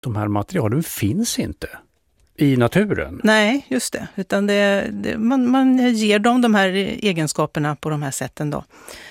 de här materialen finns inte i naturen. Nej, just det. Utan man ger dem de här egenskaperna på de här sätten då.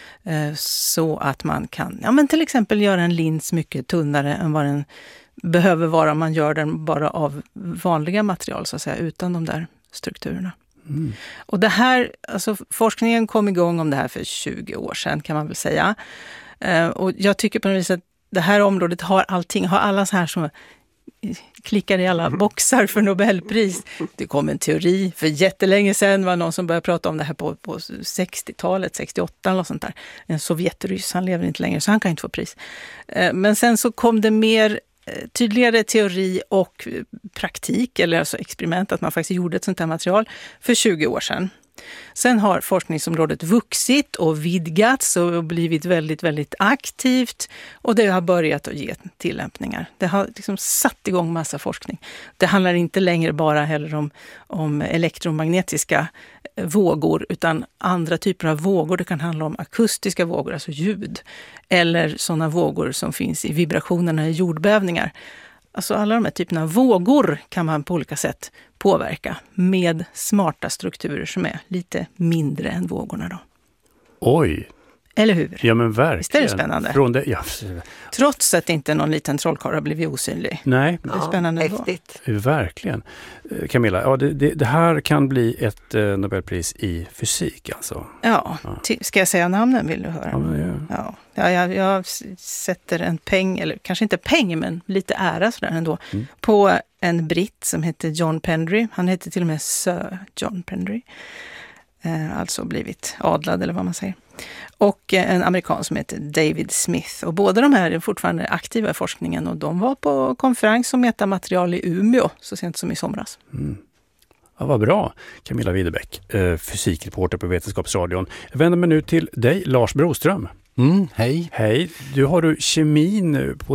Så att man kan till exempel göra en lins mycket tunnare än vad den behöver vara om man gör den bara av vanliga material så att säga, utan de där strukturerna. Mm. Och det här, alltså forskningen kom igång om det här för 20 år sedan kan man väl säga. Och jag tycker på något vis att det här området har alla så här som klickar i alla boxar för Nobelpris. Det kom en teori för jättelänge sedan, var någon som började prata om det här på 60-talet, 68 eller sånt där. En sovjetryss, han lever inte längre så han kan inte få pris. Men sen så kom det mer tydligare teori och praktik, eller alltså experiment, att man faktiskt gjorde ett sånt här material för 20 år sedan. Sen har forskningsområdet vuxit och vidgats och blivit väldigt, väldigt aktivt och det har börjat att ge tillämpningar. Det har liksom satt igång massa forskning. Det handlar inte längre bara heller om elektromagnetiska vågor utan andra typer av vågor. Det kan handla om akustiska vågor, alltså ljud, eller sådana vågor som finns i vibrationerna i jordbävningar. Alltså alla de här typerna av vågor kan man på olika sätt påverka med smarta strukturer som är lite mindre än vågorna då. Oj! Eller hur? Ja men verkligen. Visst är det spännande? Trots att inte någon liten trollkarl har blivit osynlig. Nej. Det är spännande häftigt. Verkligen. Camilla, ja, det här kan bli ett Nobelpris i fysik alltså. Ja. Ska jag säga namnen vill du höra? Ja, jag sätter en peng, eller kanske inte peng men lite ära sådär ändå, på en britt som heter John Pendry. Han heter till och med Sir John Pendry. Alltså blivit adlad eller vad man säger. Och en amerikan som heter David Smith. Och båda de här är fortfarande aktiva i forskningen och de var på konferens om metamaterial i Umeå så sent som i somras. Mm. Ja, vad bra. Camilla Widebeck, fysikreporter på Vetenskapsradion. Jag vänder mig nu till dig, Lars Broström. Hej. Hej. Du har kemin på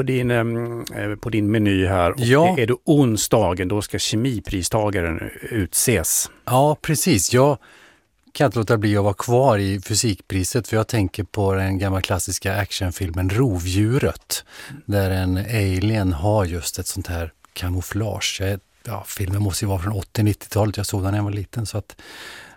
din meny här. Och ja. Är det onsdagen, då ska kemipristagaren utses. Ja, precis. Jag kan inte låta bli att vara kvar i fysikpriset för jag tänker på den gamla klassiska actionfilmen Rovdjuret. Där en alien har just ett sånt här kamouflage. Filmen måste ju vara från 80-90-talet. Jag såg den när jag var liten. Så att,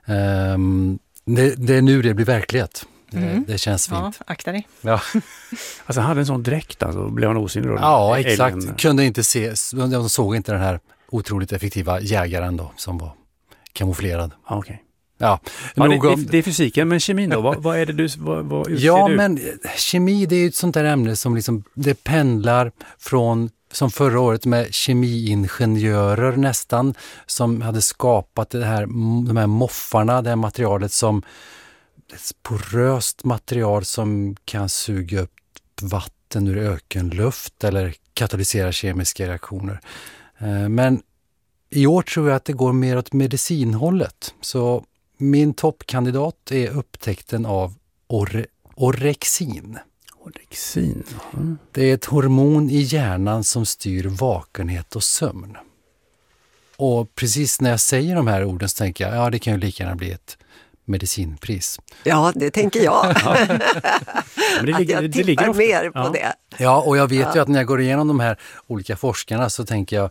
det är nu det blir verklighet. Det känns fint. Ja, akta dig. Ja. Alltså han hade en sån dräkt alltså, blev han osynlig då? Ja, exakt. Alien. Kunde inte se, de såg inte den här otroligt effektiva jägaren då som var kamouflerad. Okej. Ja, det är fysiken, men kemin då? Vad är det du Ja, men kemi det är ju ett sånt där ämne som liksom, det pendlar från, som förra året med kemiingenjörer nästan, som hade skapat de här moffarna, det här materialet som ett poröst material som kan suga upp vatten ur ökenluft eller katalysera kemiska reaktioner. Men i år tror jag att det går mer åt medicinhållet. Så min toppkandidat är upptäckten av orexin. Orexin? Det är ett hormon i hjärnan som styr vakenhet och sömn. Och precis när jag säger de här orden så tänker jag, det kan ju lika gärna bli ett medicinpris. Ja, det tänker jag. Jag tippar mer på det. Ja, och jag vet ju att när jag går igenom de här olika forskarna så tänker jag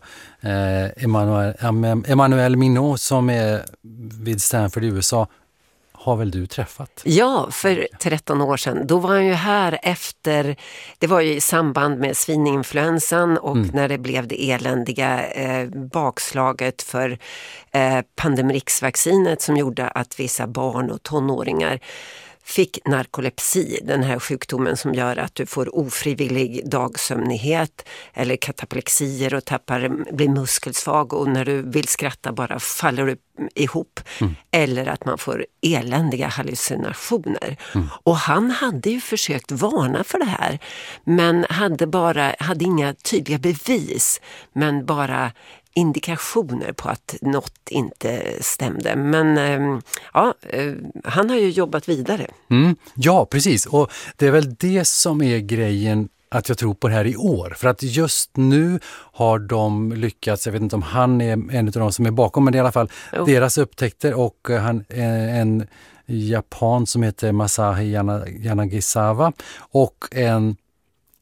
Emmanuel Minot som är vid Stanford i USA har väl du träffat? Ja, för 13 år sedan. Då var han ju här efter, det var ju i samband med svininfluensan och när det blev det eländiga bakslaget för Pandemrix-vaccinet som gjorde att vissa barn och tonåringar fick narkolepsi, den här sjukdomen som gör att du får ofrivillig dagsömnighet eller kataplexier och blir muskelsvag och när du vill skratta bara faller du ihop eller att man får eländiga hallucinationer. Och han hade ju försökt varna för det här men hade inga tydliga bevis men bara indikationer på att något inte stämde. Men han har ju jobbat vidare. Ja, precis. Och det är väl det som är grejen att jag tror på det här i år. För att just nu har de lyckats, jag vet inte om han är en av de som är bakom, men det är i alla fall deras upptäckter och en japan som heter Masahi Yanagisawa och en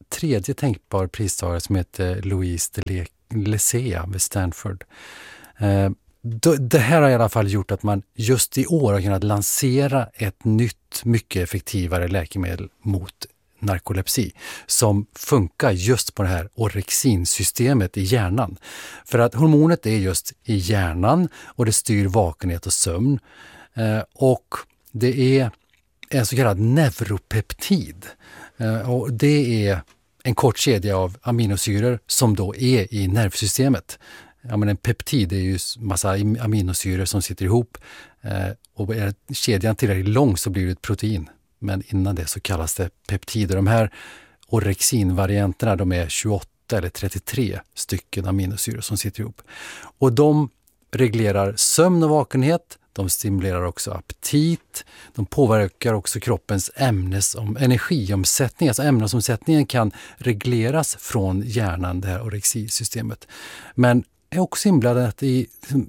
tredje tänkbar pristagare som heter Louise de Lecea vid Stanford. Det här har i alla fall gjort att man just i år har kunnat lansera ett nytt, mycket effektivare läkemedel mot narkolepsi som funkar just på det här orexinsystemet i hjärnan. För att hormonet är just i hjärnan och det styr vakenhet och sömn. Och det är en så kallad neuropeptid. Och det är en kort kedja av aminosyror som då är i nervsystemet. Ja, men en peptid är ju massa aminosyror som sitter ihop och är kedjan tillräckligt lång så blir det ett protein. Men innan det så kallas det peptider. De här orexinvarianterna, de är 28 eller 33 stycken aminosyror som sitter ihop. Och de reglerar sömn och vakenhet, de stimulerar också aptit, de påverkar också kroppens energiomsättning. Alltså ämnesomsättningen kan regleras från hjärnan, det här orexisystemet. Men är också inblandat i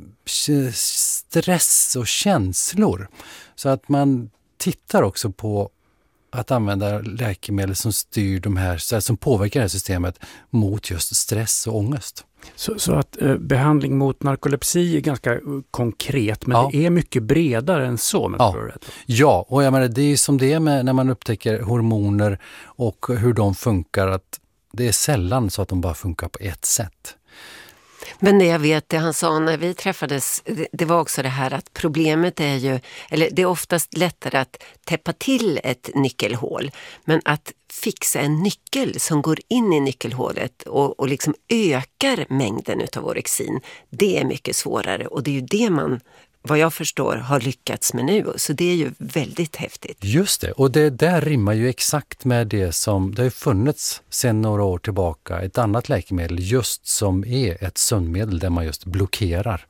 stress och känslor. Så att man tittar också på att använda läkemedel som styr de här, som påverkar det här systemet mot just stress och ångest. Så att behandling mot narkolepsi är ganska konkret, men det är mycket bredare än så. Ja, och jag menar, det är som det är när man upptäcker hormoner och hur de funkar, att det är sällan så att de bara funkar på ett sätt. Men det jag vet, det han sa när vi träffades, det var också det här att problemet är ju, eller det är oftast lättare att täppa till ett nyckelhål, men att fixa en nyckel som går in i nyckelhålet och liksom ökar mängden utav orexin, det är mycket svårare och det är ju det man, vad jag förstår, har lyckats med nu. Så det är ju väldigt häftigt. Just det, och det där rimmar ju exakt med det som det har funnits sedan några år tillbaka. Ett annat läkemedel just som är ett sömnmedel där man just blockerar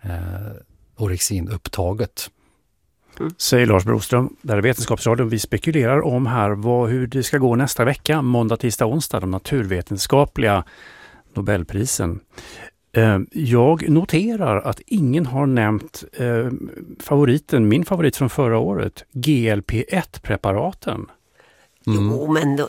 orexinupptaget. Säger Lars Broström, där är Vetenskapsradion. Vi spekulerar om här hur det ska gå nästa vecka, måndag, tisdag, onsdag, de naturvetenskapliga Nobelprisen. Jag noterar att ingen har nämnt min favorit från förra året, GLP-1-preparaten. Jo, men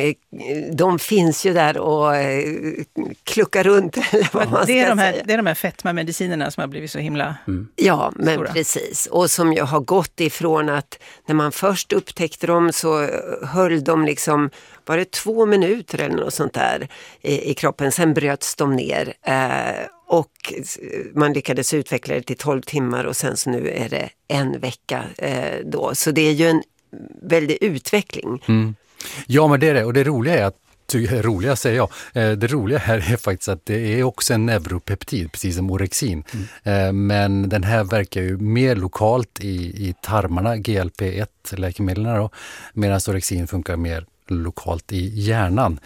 de finns ju där och kluckar runt. Eller vad man det ska säga. Det är de här fetmamedicinerna som har blivit så himla Ja, men stora. Precis. Och som jag har gått ifrån att när man först upptäckte dem så höll de liksom, var det 2 minuter eller något sånt där i kroppen. Sen bröts de ner och man lyckades utveckla det till 12 timmar och sen så nu är det 1 vecka då. Så det är ju en väldig utveckling. Ja, men det är det. Och det roliga är att det roliga här är faktiskt att det är också en neuropeptid, precis som orexin. Men den här verkar ju mer lokalt i tarmarna, GLP-1-läkemedlen då, medan orexin funkar mer lokalt i hjärnan.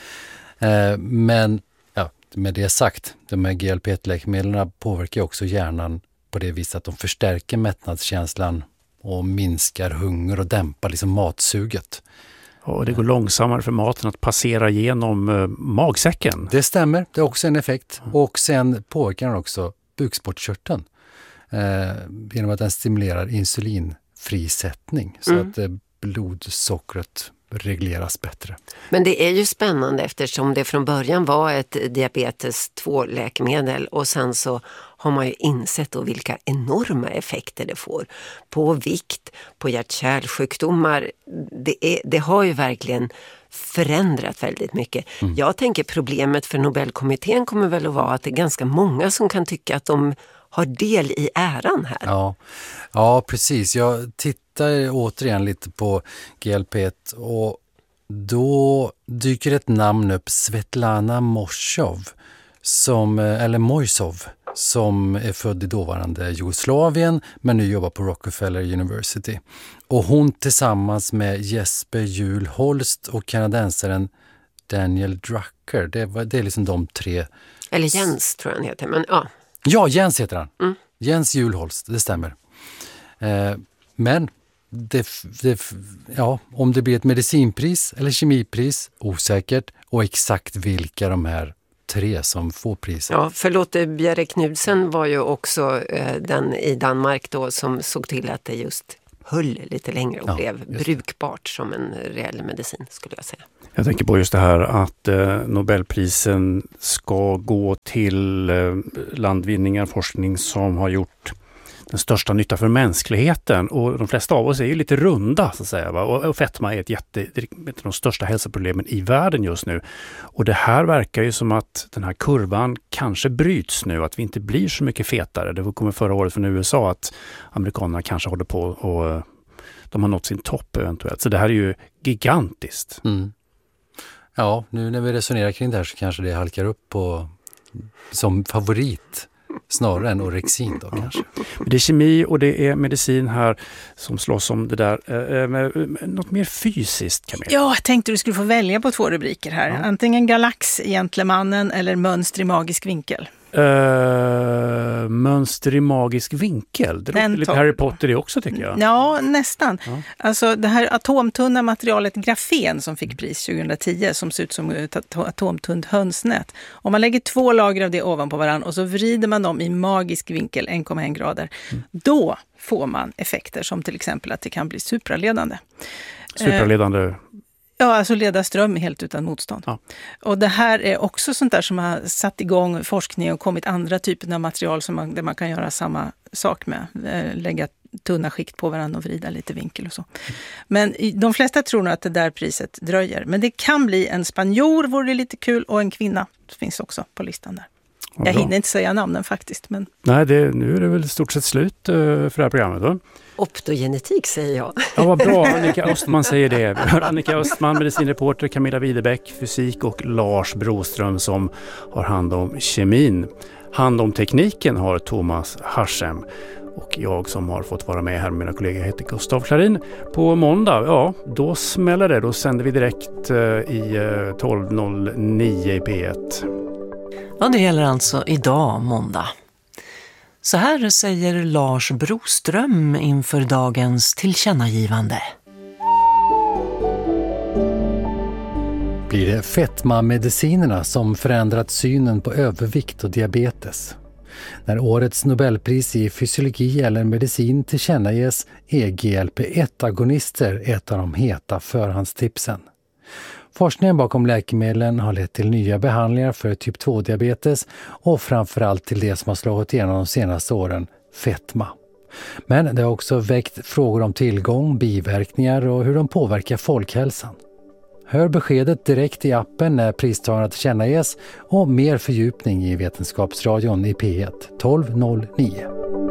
Men med det sagt, de här GLP-1-läkemedlen påverkar också hjärnan på det viset att de förstärker mättnadskänslan och minskar hunger och dämpar liksom matsuget. Och det går långsammare för maten att passera genom magsäcken. Det stämmer, det är också en effekt. Och sen påverkar den också bukspottkörteln genom att den stimulerar insulinfrisättning så att blodsockret regleras bättre. Men det är ju spännande eftersom det från början var ett diabetes 2-läkemedel och sen så har man ju insett då vilka enorma effekter det får på vikt, på hjärt-kärlsjukdomar. Det har ju verkligen förändrat väldigt mycket. Jag tänker problemet för Nobelkommittén kommer väl att vara att det är ganska många som kan tycka att de har del i äran här. Ja, precis. Jag tittar återigen lite på GLP-1 och då dyker ett namn upp, Svetlana Mojsov, som är född i dåvarande Jugoslavien men nu jobbar på Rockefeller University. Och hon tillsammans med Jesper Juhl Holst och kanadensaren Daniel Drucker, det är liksom de tre. Eller Jens tror jag han heter, men ja. Ja, Jens heter han. Jens Juhl Holst, det stämmer. Men om det blir ett medicinpris eller kemipris, osäkert, och exakt vilka de här 3 som får priset. Ja, för Lotte Bjerre Knudsen var ju också den i Danmark då som såg till att det just höll lite längre och blev brukbart som en reell medicin, skulle jag säga. Jag tänker på just det här att Nobelprisen ska gå till landvinningar, forskning som har gjort den största nytta för mänskligheten. Och de flesta av oss är ju lite runda, så att säga. Va? Och fetma är ett av de största hälsoproblemen i världen just nu. Och det här verkar ju som att den här kurvan kanske bryts nu, att vi inte blir så mycket fetare. Det kommer förra året från USA att amerikanerna kanske håller på och de har nått sin topp eventuellt. Så det här är ju gigantiskt. Mm. Ja, nu när vi resonerar kring det här så kanske det halkar upp på som favorit snarare än orexin då kanske. Det är kemi och det är medicin här som slåss om det där. Något mer fysiskt, Camilla? Ja, jag tänkte du skulle få välja på 2 rubriker här. Ja. Antingen Galax, Gentlemannen eller Mönster i magisk vinkel. Mönster i magisk vinkel. Det låter lite Harry Potter det också, tycker jag. Ja, nästan. Ja. Alltså det här atomtunna materialet grafen som fick pris 2010 som ser ut som ett atomtunt hönsnät. Om man lägger 2 lager av det ovanpå varann och så vrider man dem i magisk vinkel 1,1 grader. Då får man effekter som till exempel att det kan bli supraledande. Supraledande? Ja, alltså leda ström helt utan motstånd. Ja. Och det här är också sånt där som har satt igång forskning och kommit andra typer av material där man kan göra samma sak med. Lägga tunna skikt på varandra och vrida lite vinkel och så. Men de flesta tror nog att det där priset dröjer. Men det kan bli en spanjor, vore det lite kul, och en kvinna finns också på listan där. Ja, jag hinner inte säga namnen faktiskt. Men... Nej, nu är det väl stort sett slut för det här programmet då. Optogenetik säger jag. Ja, vad bra. Annika Östman säger det. Vi hör Annika Östman, medicinreporter, Camilla Widebeck, fysik, och Lars Broström som har hand om kemin. Hand om tekniken har Thomas Harsem. Och jag som har fått vara med här med mina kollegor heter Gustav Klarin. På måndag, ja, då smäller det. Då sänder vi direkt i 12.09 i P1. Ja, det gäller alltså idag, måndag. Så här säger Lars Broström inför dagens tillkännagivande. Blir det fetmamedicinerna som förändrat synen på övervikt och diabetes? När årets Nobelpris i fysiologi eller medicin tillkännages är GLP-1-agonister ett av de heta förhandstipsen. Forskningen bakom läkemedlen har lett till nya behandlingar för typ 2-diabetes och framförallt till det som har slagit igenom de senaste åren, fetma. Men det har också väckt frågor om tillgång, biverkningar och hur de påverkar folkhälsan. Hör beskedet direkt i appen när pristagarna tillkännages och mer fördjupning i Vetenskapsradion i P1 1209.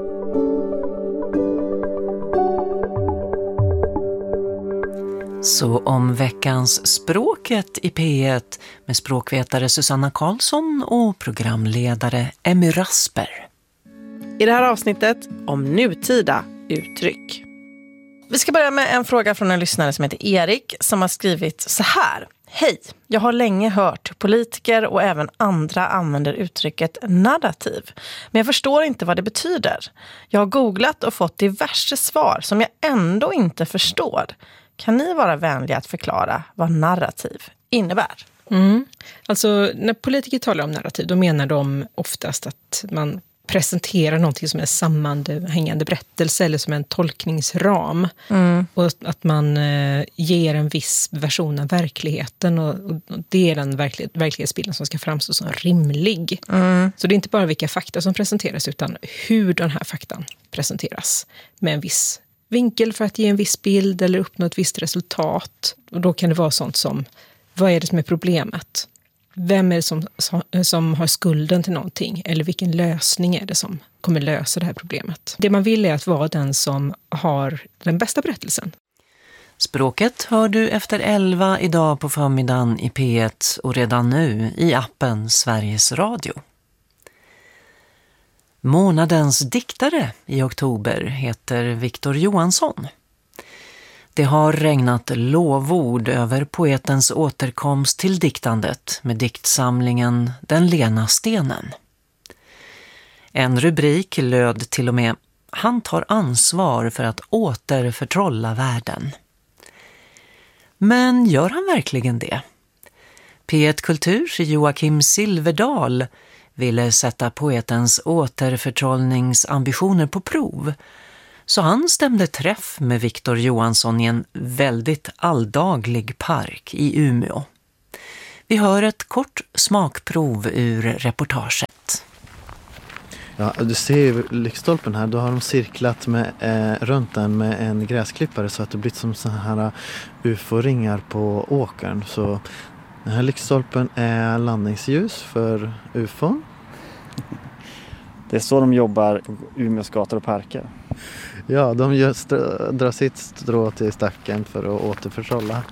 Så om veckans språket i P1 med språkvetare Susanna Karlsson och programledare Emmy Rasper. I det här avsnittet om nutida uttryck. Vi ska börja med en fråga från en lyssnare som heter Erik som har skrivit så här. Hej, jag har länge hört politiker och även andra använder uttrycket narrativ. Men jag förstår inte vad det betyder. Jag har googlat och fått diverse svar som jag ändå inte förstår. Kan ni vara vänliga att förklara vad narrativ innebär? Alltså när politiker talar om narrativ då menar de oftast att man presenterar någonting som en sammanhängande berättelse eller som en tolkningsram. Och att man ger en viss version av verkligheten och det är den verklighetsbilden som ska framstå som rimlig. Så det är inte bara vilka fakta som presenteras utan hur den här faktan presenteras med en viss vinkel för att ge en viss bild eller uppnå ett visst resultat. Och då kan det vara sånt som, vad är det som är problemet? Vem är det som har skulden till någonting? Eller vilken lösning är det som kommer lösa det här problemet? Det man vill är att vara den som har den bästa berättelsen. Språket hör du efter 11 idag på förmiddagen i P1 och redan nu i appen Sveriges Radio. Månadens diktare i oktober heter Victor Johansson. Det har regnat lovord över poetens återkomst till diktandet med diktsamlingen Den lena stenen. En rubrik löd till och med Han tar ansvar för att återförtrolla världen. Men gör han verkligen det? P1 Kulturs Joakim Silverdal ville sätta poetens återförtrollningsambitioner på prov. Så han stämde träff med Victor Johansson i en väldigt alldaglig park i Umeå. Vi hör ett kort smakprov ur reportaget. Ja, du ser ju lyktstolpen här. Då har de cirklat runt den med en gräsklippare så att det blir som så här ufo-ringar på åkern. Så den här lyktstolpen är landningsljus för ufon. Det är så de jobbar på Umeås gator och parker. Ja, de drar sitt strå till stacken för att återförtrolla.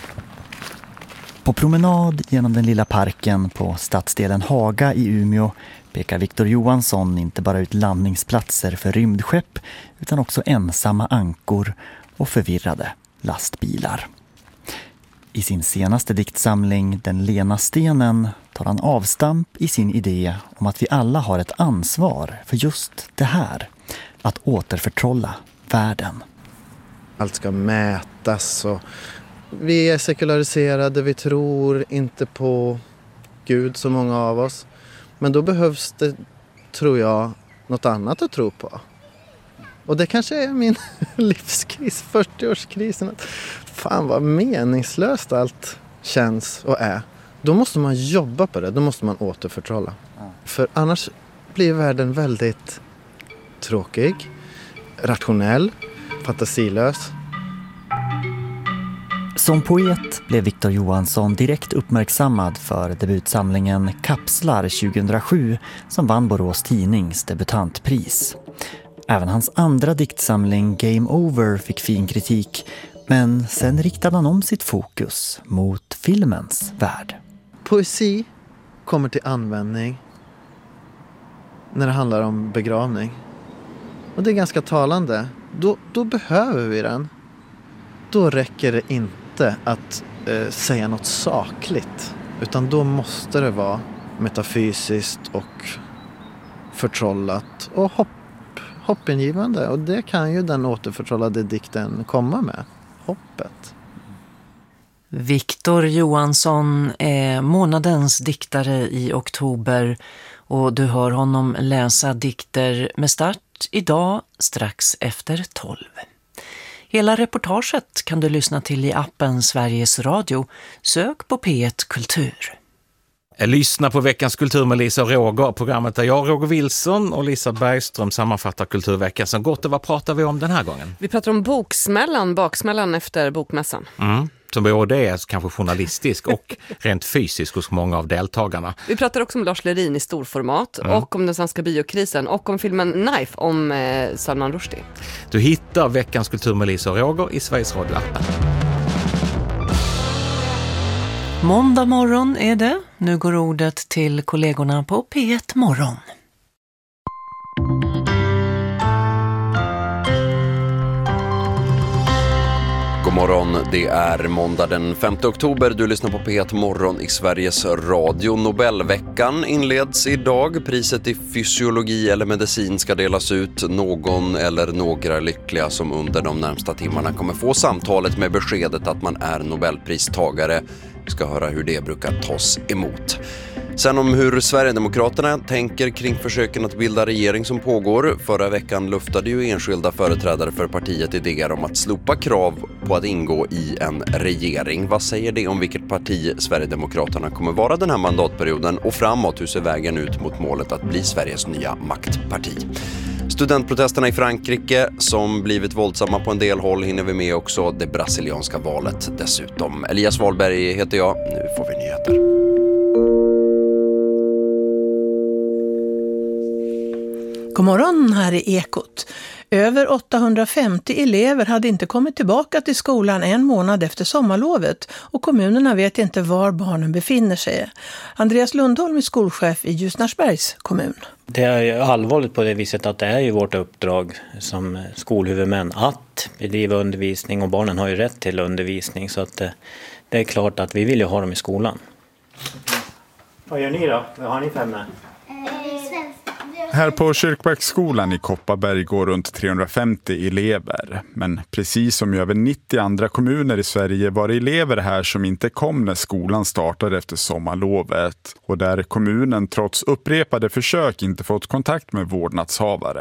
På promenad genom den lilla parken på stadsdelen Haga i Umeå pekar Victor Johansson inte bara ut landningsplatser för rymdskepp utan också ensamma ankor och förvirrade lastbilar. I sin senaste diktsamling Den lena stenen tar han avstamp i sin idé om att vi alla har ett ansvar för just det här, att återförtrolla världen. Allt ska mätas och vi är sekulariserade, vi tror inte på Gud så många av oss. Men då behövs det, tror jag, något annat att tro på. Och det kanske är min livskris, 40-årskrisen. Fan vad meningslöst allt känns och är. Då måste man jobba på det, då måste man återförtrolla. För annars blir världen väldigt tråkig, rationell, fantasilös. Som poet blev Victor Johansson direkt uppmärksammad för debutsamlingen Kapslar 2007 som vann Borås Tidnings debutantpris. Även hans andra diktsamling Game Over fick fin kritik, men sen riktade han om sitt fokus mot filmens värld. Poesi kommer till användning när det handlar om begravning. Och det är ganska talande. Då behöver vi den. Då räcker det inte att säga något sakligt. Utan då måste det vara metafysiskt och förtrollat och hoppingivande. Och det kan ju den återförtrollade dikten komma med. Hoppet. Victor Johansson är månadens diktare i oktober och du hör honom läsa dikter med start idag strax efter 12. Hela reportaget kan du lyssna till i appen Sveriges Radio. Sök på P1 Kultur. Lyssna på veckans kultur med Lisa och Roger. Programmet där jag, Roger Wilson och Lisa Bergström sammanfattar kulturveckan som gått. Och vad pratar vi om den här gången? Vi pratar om baksmällan efter bokmässan. Som både är kanske journalistisk och rent fysisk hos många av deltagarna. Vi pratar också om Lars Lerin i storformat och om den svenska biokrisen och om filmen Knife om Salman Rushdie. Du hittar veckans kultur med Lisa och Roger i Sveriges Radio-appen. Måndag morgon är det. Nu går ordet till kollegorna på P1 Morgon. God morgon, det är måndag den 5 oktober. Du lyssnar på P1 Morgon i Sveriges Radio. Nobelveckan inleds idag. Priset i fysiologi eller medicin ska delas ut. Någon eller några lyckliga som under de närmsta timmarna kommer få samtalet med beskedet att man är Nobelpristagare. Vi ska höra hur det brukar tas emot. Sen om hur Sverigedemokraterna tänker kring försöken att bilda regering som pågår. Förra veckan luftade ju enskilda företrädare för partiet idéer om att slopa krav på att ingå i en regering. Vad säger det om vilket parti Sverigedemokraterna kommer vara den här mandatperioden och framåt? Hur ser vägen ut mot målet att bli Sveriges nya maktparti? Studentprotesterna i Frankrike som blivit våldsamma på en del håll hinner vi med också. Det brasilianska valet dessutom. Elias Wahlberg heter jag. Nu får vi nyheter. God morgon, här är Ekot. Över 850 elever hade inte kommit tillbaka till skolan en månad efter sommarlovet och kommunerna vet inte var barnen befinner sig. Andreas Lundholm är skolchef i Ljusnarsbergs kommun. Det är allvarligt på det viset att det är ju vårt uppdrag som skolhuvudmän att bedriva undervisning och barnen har ju rätt till undervisning så att det är klart att vi vill ju ha dem i skolan. Vad gör ni då? Vad har ni för ämne? Här på Kyrkbacksskolan i Kopparberg går runt 350 elever. Men precis som i över 90 andra kommuner i Sverige var det elever här som inte kom när skolan startade efter sommarlovet. Och där kommunen trots upprepade försök inte fått kontakt med vårdnadshavare.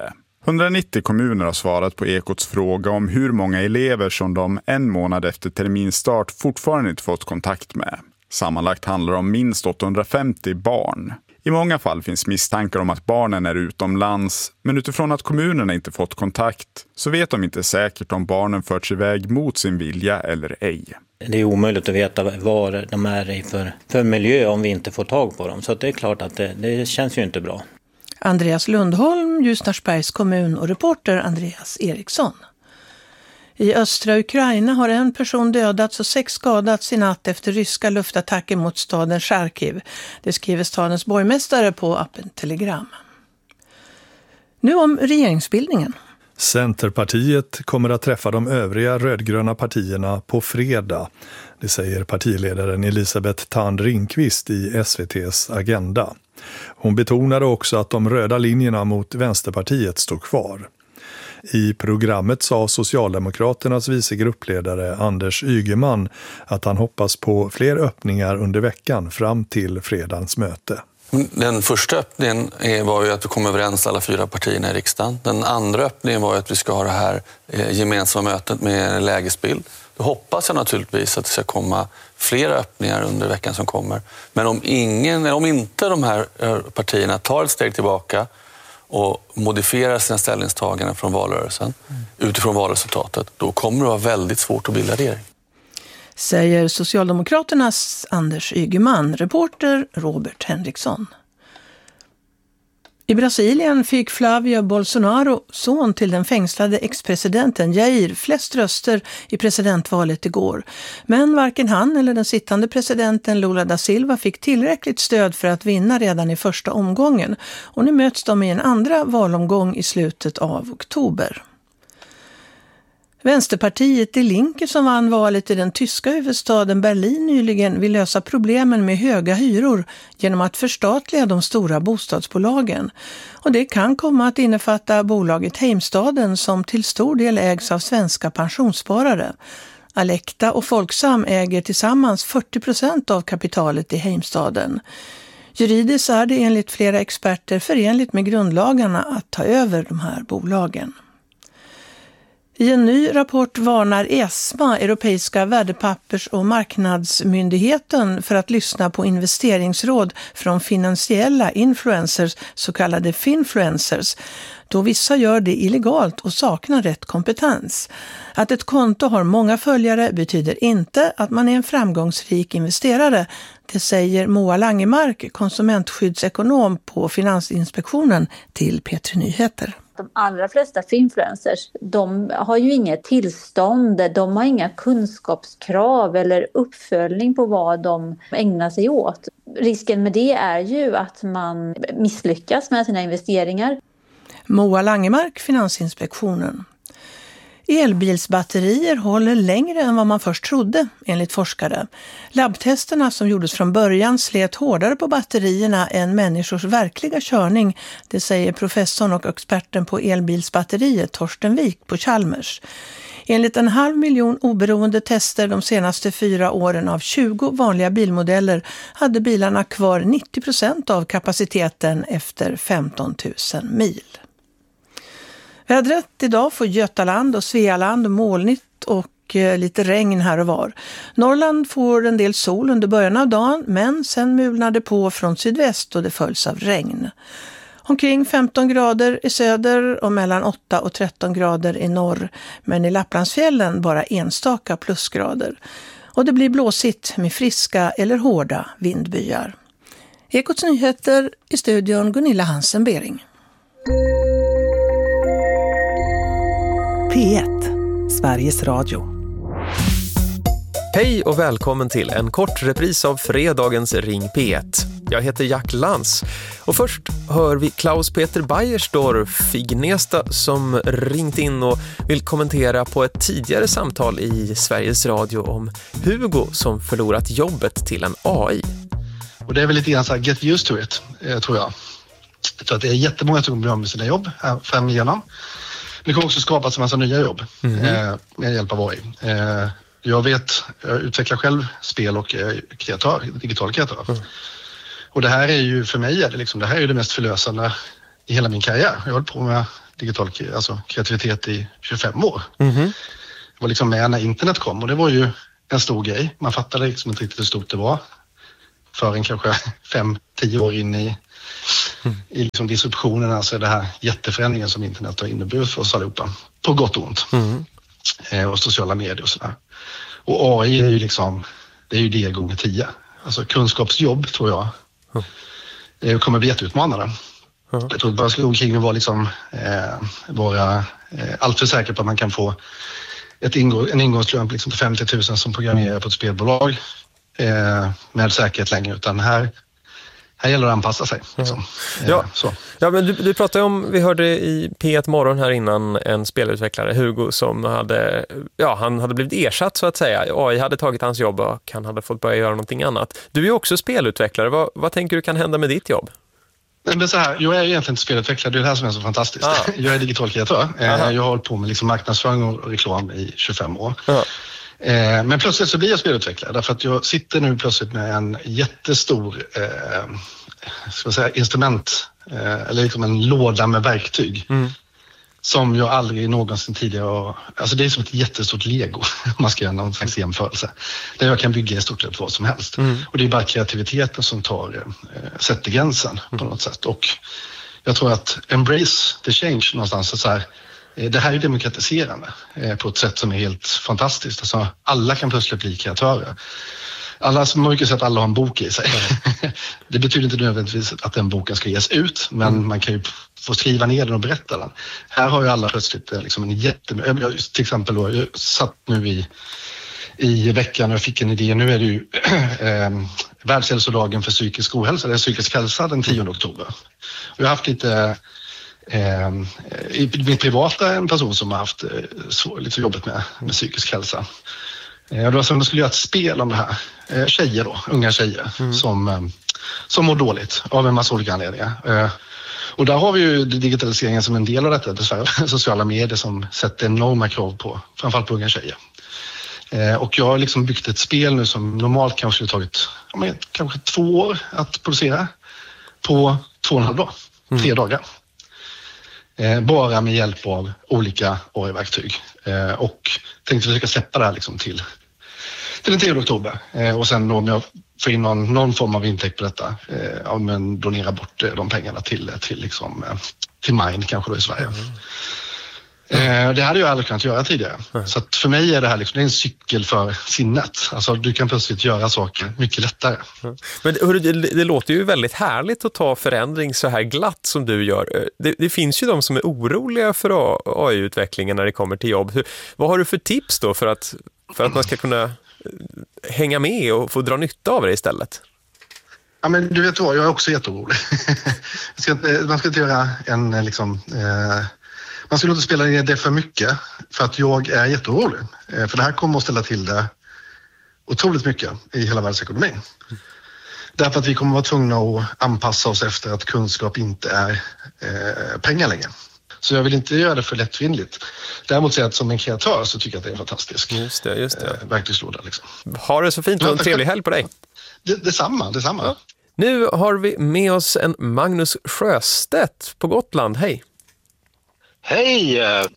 190 kommuner har svarat på Ekots fråga om hur många elever som de en månad efter terminstart fortfarande inte fått kontakt med. Sammanlagt handlar det om minst 850 barn. I många fall finns misstankar om att barnen är utomlands, men utifrån att kommunerna inte fått kontakt så vet de inte säkert om barnen förts iväg mot sin vilja eller ej. Det är omöjligt att veta vad de är i för miljö om vi inte får tag på dem. Så det är klart att det känns ju inte bra. Andreas Lundholm, Ljusnarsbergs kommun och reporter Andreas Eriksson. I östra Ukraina har en person dödats och 6 skadats i natt efter ryska luftattacker mot staden Charkiv. Det skriver stadens borgmästare på appen Telegram. Nu om regeringsbildningen. Centerpartiet kommer att träffa de övriga rödgröna partierna på fredag. Det säger partiledaren Elisabeth Thand Ringqvist i SVT:s Agenda. Hon betonade också att de röda linjerna mot Vänsterpartiet står kvar. I programmet sa Socialdemokraternas vicegruppledare Anders Ygeman att han hoppas på fler öppningar under veckan fram till fredagens möte. Den första öppningen var ju att vi kom överens alla 4 partierna i riksdagen. Den andra öppningen var ju att vi ska ha det här gemensamma mötet med lägesbild. Då hoppas jag naturligtvis att det ska komma fler öppningar under veckan som kommer. Men om inte de här partierna tar ett steg tillbaka och modifierar sina ställningstaganden från valrörelsen utifrån valresultatet, då kommer det vara väldigt svårt att bilda regering. Säger Socialdemokraternas Anders Ygeman, reporter Robert Henriksson. I Brasilien fick Flavio Bolsonaro, son till den fängslade ex-presidenten Jair, flest röster i presidentvalet igår. Men varken han eller den sittande presidenten Lula da Silva fick tillräckligt stöd för att vinna redan i första omgången. Och nu möts de i en andra valomgång i slutet av oktober. Vänsterpartiet Die Linke som vann valet i den tyska huvudstaden Berlin nyligen vill lösa problemen med höga hyror genom att förstatliga de stora bostadsbolagen. Och det kan komma att innefatta bolaget Heimstaden som till stor del ägs av svenska pensionssparare. Alecta och Folksam äger tillsammans 40% av kapitalet i Heimstaden. Juridiskt är det enligt flera experter förenligt med grundlagarna att ta över de här bolagen. I en ny rapport varnar ESMA, Europeiska värdepappers- och marknadsmyndigheten, för att lyssna på investeringsråd från finansiella influencers, så kallade finfluencers, då vissa gör det illegalt och saknar rätt kompetens. Att ett konto har många följare betyder inte att man är en framgångsrik investerare. Det säger Moa Langemark, konsumentskyddsekonom på Finansinspektionen, till P3 Nyheter. De allra flesta finfluencers, de har ju inget tillstånd, de har inga kunskapskrav eller uppföljning på vad de ägnar sig åt. Risken med det är ju att man misslyckas med sina investeringar. Moa Langemark, Finansinspektionen. Elbilsbatterier håller längre än vad man först trodde, enligt forskare. Labbtesterna som gjordes från början slet hårdare på batterierna än människors verkliga körning, det säger professorn och experten på elbilsbatteriet Torsten Wik på Chalmers. Enligt 500 000 oberoende tester de senaste 4 åren av 20 vanliga bilmodeller hade bilarna kvar 90% av kapaciteten efter 15 000 mil. Vädret idag får Götaland och Svealand molnigt och lite regn här och var. Norrland får en del sol under början av dagen, men sen mulnar det på från sydväst och det följs av regn. Omkring 15 grader i söder och mellan 8 och 13 grader i norr, men i Lapplandsfjällen bara enstaka plusgrader. Och det blir blåsigt med friska eller hårda vindbyar. Ekots nyheter i studion Gunilla Hansen-Bering. P1, Sveriges Radio. Hej och välkommen till en kort repris av fredagens Ring P1. Jag heter Jack Lantz och först hör vi Klaus-Peter Beiersdorf i Gnesta som ringt in och vill kommentera på ett tidigare samtal i Sveriges Radio om Hugo som förlorat jobbet till en AI. Och det är väl lite grann så här, get used to it, tror jag. Jag tror att det är jättemånga som blir av med sina jobb här fram igenom. Det kommer också skapas en massa nya jobb med hjälp av AI. Jag utvecklar själv spel och digital kreatör. Och det här är ju, för mig är det liksom, det här är ju det mest förlösande i hela min karriär. Jag har hållit på med digital kreativitet i 25 år. Mm-hmm. Jag var liksom med när internet kom och det var ju en stor grej. Man fattade liksom inte riktigt hur stort det var förrän kanske 5-10 år in i liksom disruptionen, alltså det här jätteförändringen som internet har inneburit för oss allihopa. På gott och ont. Och sociala medier och sådär. Och AI är ju liksom, det är ju det gånger 10. Alltså kunskapsjobb tror jag kommer bli jätteutmanande. Jag tror att bara skulle omkring vara liksom vara allt för säker på att man kan få en ingångslön liksom på 50 000 som programmerar på ett spelbolag med säkerhet längre, utan här gäller det att anpassa sig. Liksom. Ja, men du pratade om, vi hörde i P1 Morgon här innan, en spelutvecklare, Hugo, som han hade blivit ersatt så att säga. AI hade tagit hans jobb och han hade fått börja göra någonting annat. Du är ju också spelutvecklare. Vad tänker du kan hända med ditt jobb? Men så här, jag är egentligen inte spelutvecklare, det är det här som är så fantastiskt. Jag är digital kreatör. Jag har hållit på med liksom marknadsföring och reklam i 25 år. Men plötsligt så blir jag spelutvecklare därför att jag sitter nu plötsligt med en jättestor ska jag säga, instrument eller liksom en låda med verktyg som jag aldrig någonsin tidigare alltså det är som ett jättestort Lego om man ska göra någon slags jämförelse där jag kan bygga i stort sett vad som helst och det är bara kreativiteten som sätter gränsen på något sätt, och jag tror att embrace the change någonstans så här. Det här är demokratiserande på ett sätt som är helt fantastiskt. Alltså, alla kan plötsligt bli kreatörer. Man brukar säga att alla har en bok i sig. Det betyder inte nödvändigtvis att den boken ska ges ut, men man kan ju få skriva ner den och berätta den. Här har ju alla plötsligt liksom till exempel då, jag satt nu i veckan och jag fick en idé. Nu är det ju världshälsodagen för psykisk ohälsa, det är psykisk hälsa den 10 oktober. Och jag har haft lite i mitt privata en person som har haft lite jobbet med psykisk hälsa. Det var som att jag skulle göra ett spel om det här. Tjejer då, unga tjejer som mår dåligt av en massa olika anledningar. Och där har vi ju digitaliseringen som en del av detta, dessvärre. Sociala medier som sätter enorma krav på, framförallt på unga tjejer. Och jag har liksom byggt ett spel nu som normalt kanske skulle tagit kanske 2 år att producera på 2,5 dagar, 3 dagar. Bara med hjälp av olika AI-verktyg. Och tänkte försöka släppa det här liksom till den 10 oktober. Och sen då om jag får in någon form av intäkt på detta, men donera bort de pengarna till Mind kanske då i Sverige. Det hade jag aldrig kunnat göra tidigare. Så att för mig är det här liksom, det är en cykel för sinnet. Alltså du kan plötsligt göra saker mycket lättare. Men hörru, det låter ju väldigt härligt att ta förändring så här glatt som du gör. Det finns ju de som är oroliga för AI-utvecklingen när det kommer till jobb. Vad har du för tips då för att man ska kunna hänga med och få dra nytta av det istället? Ja, men du vet vad, jag är också jätteorolig. Man ska inte göra en liksom... Man skulle inte spela ner det för mycket för att jag är jätteorolig. För det här kommer att ställa till det otroligt mycket i hela världsekonomin. Därför att vi kommer att vara tvungna att anpassa oss efter att kunskap inte är pengar längre. Så jag vill inte göra det för lättvindigt. Däremot säga att som en kreatör så tycker jag att det är fantastiskt. Just det. Verktygslåda liksom. Ha det så fint och en trevlig helg på dig. Detsamma. Ja. Nu har vi med oss en Magnus Sjöstedt på Gotland. Hej! Hej!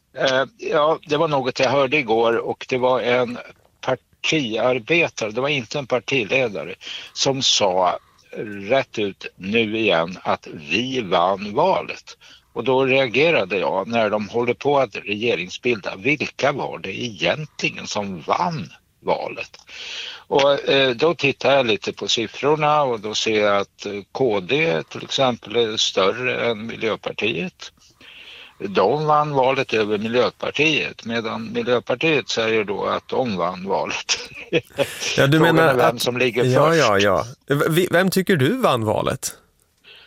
Det var något jag hörde igår och det var en partiarbetare, det var inte en partiledare, som sa rätt ut nu igen att vi vann valet. Och då reagerade jag när de håller på att regeringsbilda. Vilka var det egentligen som vann valet? Och då tittar jag lite på siffrorna och då ser jag att KD till exempel är större än Miljöpartiet. De vann valet över Miljöpartiet, medan Miljöpartiet säger då att de vann valet. Ja, du menar vem som ligger först. Ja. Vem tycker du vann valet?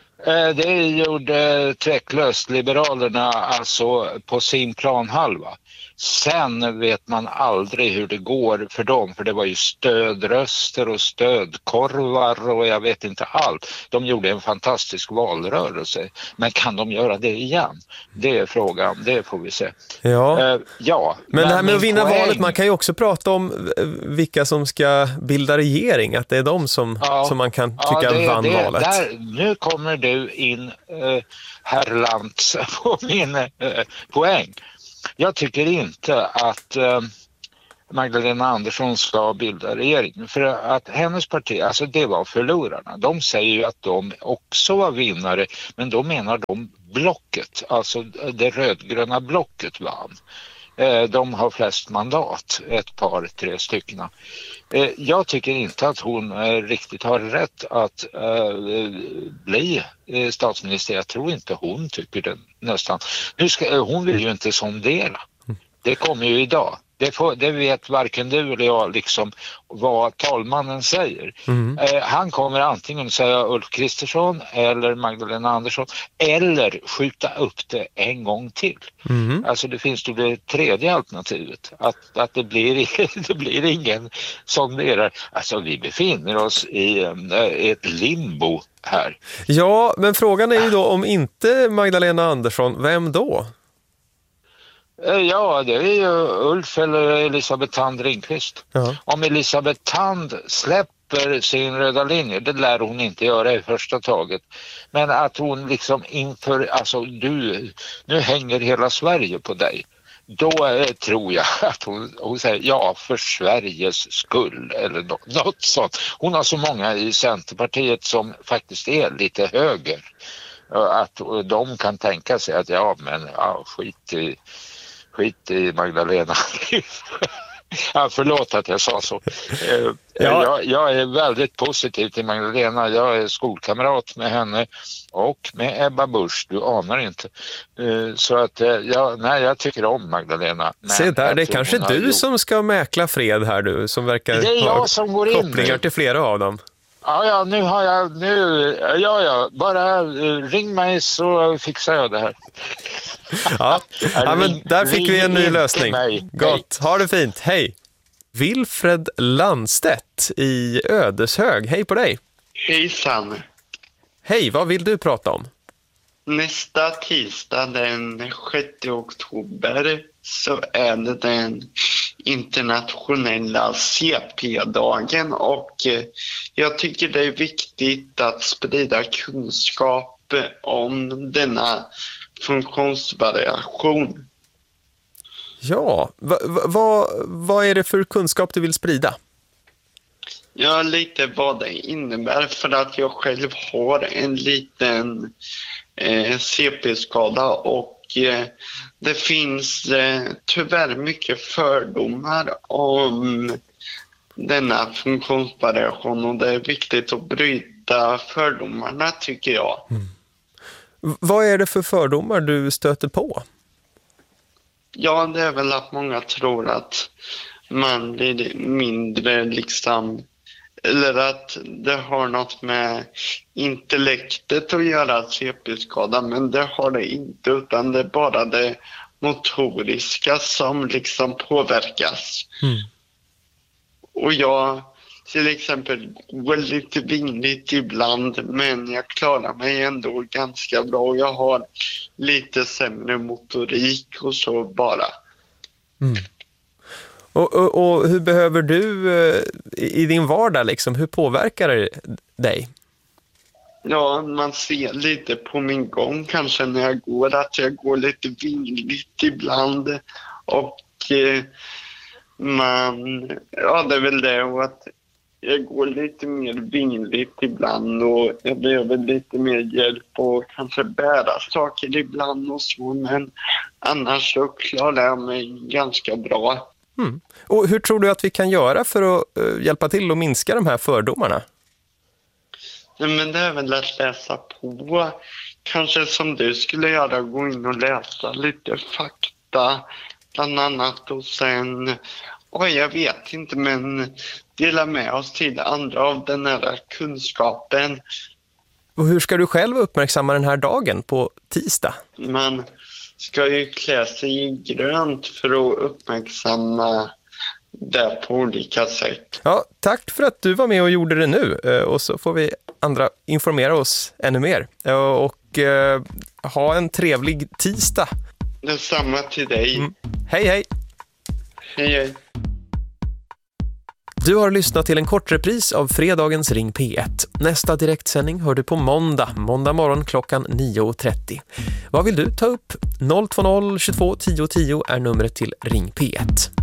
Det gjorde tveklöst Liberalerna, alltså på sin planhalva. Sen vet man aldrig hur det går för dem, för det var ju stödröster och stödkorvar och jag vet inte allt. De gjorde en fantastisk valrörelse, men kan de göra det igen? Det är frågan, det får vi se. Ja, men det här med att vinna valet, man kan ju också prata om vilka som ska bilda regering, att det är de som man kan tycka vann valet. Nu kommer du in, herr Lantz, på min poäng. Jag tycker inte att Magdalena Andersson ska bilda regering, för att hennes parti, alltså det var förlorarna. De säger ju att de också var vinnare, men då menar de blocket, alltså det rödgröna blocket vann. De har flest mandat, ett par, 3 stycken. Jag tycker inte att hon riktigt har rätt att bli statsminister. Jag tror inte hon tycker det nästan. Hon vill ju inte sondera. Det kommer ju idag. Det vet varken du eller jag liksom vad talmannen säger. Han kommer antingen säga Ulf Kristersson eller Magdalena Andersson eller skjuta upp det en gång till. Alltså det finns ju det tredje alternativet. Att det blir ingen sonderare. Alltså vi befinner oss i ett limbo här. Ja, men frågan är ju då om inte Magdalena Andersson, vem då? Ja, det är ju Ulf eller Elisabeth Thand Ringqvist. Om Elisabeth Thand släpper sin röda linje, det lär hon inte göra i första taget. Men att hon liksom inför, alltså nu hänger hela Sverige på dig. Då tror jag att hon säger ja för Sveriges skull eller något sånt. Hon har så många i Centerpartiet som faktiskt är lite höger. Att de kan tänka sig att skit i Magdalena. Förlåt att jag sa så. Jag är väldigt positiv till Magdalena. Jag är skolkamrat med henne och med Ebba Busch. Du anar inte. Så att jag tycker om Magdalena. Se där, det är kanske du som ska mäkla fred här du, som verkar det är jag som går in kopplingar till flera av dem. Ja, nu har jag bara ring mig så fixar jag det här. Ja, men där fick vi en ny lösning. Gott, ha det fint, hej. Wilfred Landstedt i Ödeshög, hej på dig. Hejsan. Hej, vad vill du prata om? Nästa tisdag den 6 oktober så är det den internationella CP-dagen och jag tycker det är viktigt att sprida kunskap om denna funktionsvariation. Ja, vad är det för kunskap du vill sprida? Ja, lite vad det innebär för att jag själv har en liten CP-skada och det finns tyvärr mycket fördomar om denna funktionsvariation och det är viktigt att bryta fördomarna tycker jag. Vad är det för fördomar du stöter på? Ja, det är väl att många tror att man blir mindre liksom, eller att det har något med intellektet att göra CP-skada, men det har det inte utan det är bara det motoriska som liksom påverkas. Och jag till exempel går lite vingligt ibland men jag klarar mig ändå ganska bra och jag har lite sämre motorik och så bara. Och hur behöver du i din vardag liksom, hur påverkar det dig? Ja, man ser lite på min gång kanske när jag går att jag går lite vingligt ibland och det är väl det och att jag går lite mer vingligt ibland och jag behöver lite mer hjälp och kanske bära saker ibland och så, men annars så klarar jag mig ganska bra. Och hur tror du att vi kan göra för att hjälpa till att minska de här fördomarna? Men det är väl att läsa på, kanske som du skulle göra, gå in och läsa lite fakta bland annat och sen, jag vet inte, men dela med oss till andra av den här kunskapen. Och hur ska du själv uppmärksamma den här dagen på tisdag? Man ska ju klä sig i grönt för att uppmärksamma det på olika sätt. Ja, tack för att du var med och gjorde det nu. Och så får vi andra informera oss ännu mer. Och ha en trevlig tisdag. Detsamma till dig. Hej, hej. Hej, hej. Du har lyssnat till en kortrepris av fredagens Ring P1. Nästa direktsändning hör du på måndag morgon klockan 9.30. Vad vill du ta upp? 020 22 10 10 är numret till Ring P1.